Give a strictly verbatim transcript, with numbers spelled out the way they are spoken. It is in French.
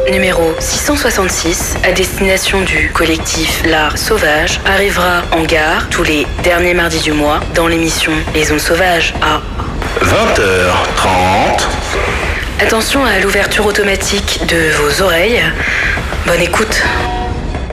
numéro six cent soixante-six, à destination du collectif L'Art Sauvage, arrivera en gare tous les derniers mardis du mois dans l'émission Les Ondes Sauvages à vingt heures trente. Attention à l'ouverture automatique de vos oreilles. Bonne écoute.